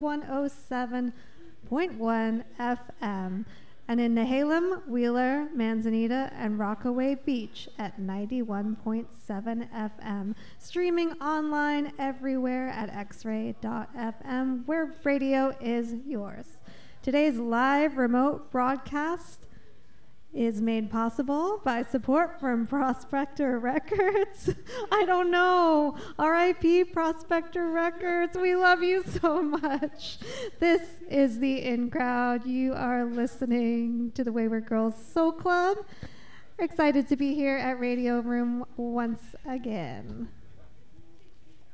107.1 FM, and in Nehalem, Wheeler, Manzanita, and Rockaway Beach at 91.7 FM. Streaming online everywhere at xray.fm, where radio is yours. Today's live remote broadcast is made possible by support from Prospector Records. I don't know. R.I.P. Prospector Records. We love you so much. This is the In Crowd. You are listening to the Wayward Girls Soul Club. Excited to be here at Radio Room once again.